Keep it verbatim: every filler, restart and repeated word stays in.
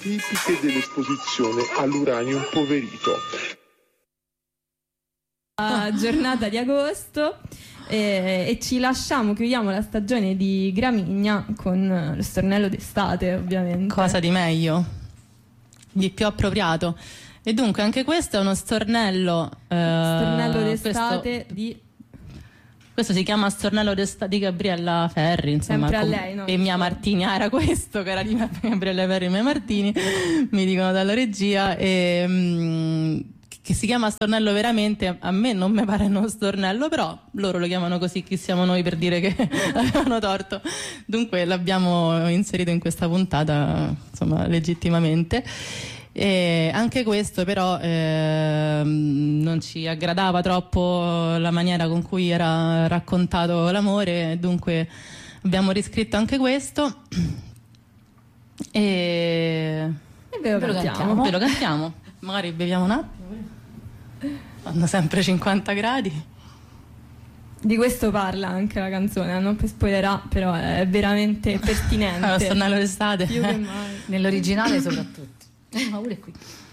tipiche dell'esposizione all'uranio impoverito. La giornata di agosto e, e ci lasciamo, chiudiamo la stagione di Gramigna con lo stornello d'estate, ovviamente. Cosa di meglio, di più appropriato. E dunque anche questo è uno stornello eh, stornello d'estate questo, di questo si chiama stornello d'estate di Gabriella Ferri, insomma. Sempre a lei, no? E Mia Martini, ah, era questo che era di Gabriella Ferri e Mia Martini, mi dicono dalla regia, e mh, che si chiama stornello veramente. A me non mi pare uno stornello, però loro lo chiamano così, chi siamo noi per dire che avevano torto. Dunque l'abbiamo inserito in questa puntata, insomma, legittimamente. E anche questo però eh, non ci aggradava troppo la maniera con cui era raccontato l'amore, dunque abbiamo riscritto anche questo e, e ve lo ve lo cantiamo. cantiamo. Ve lo cantiamo. Magari beviamo un attimo, fanno sempre cinquanta gradi. Di questo parla anche la canzone, non per spoilerà, però è veramente pertinente. Lo stornello d'estate più che mai. Nell'originale soprattutto. Ma pure qui.